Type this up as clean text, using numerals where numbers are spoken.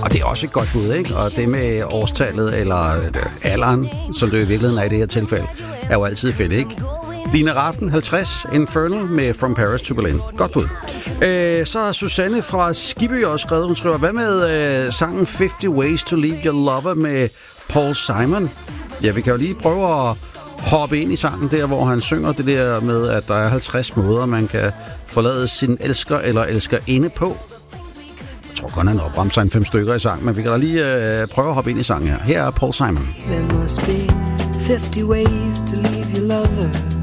Og det er også et godt bud, ikke? Og det med årstallet, eller alderen, som det i virkeligheden er i det her tilfælde, er jo altid fedt, ikke? Line Rafn, 50, Infernal med From Paris to Berlin. Godt bud. Så har Susanne fra Skibby også skrevet, hun skriver, hvad med sangen 50 Ways to Leave Your Lover med Paul Simon? Ja, vi kan jo lige prøve at hoppe ind i sangen der, hvor han synger det der med, at der er 50 måder, man kan forlade sin elsker eller elskerinde på. Jeg tror godt, han opremser en 5 stykker i sangen, men vi kan da lige prøve at hoppe ind i sangen her. Her er Paul Simon. There must be 50 ways to leave your lover.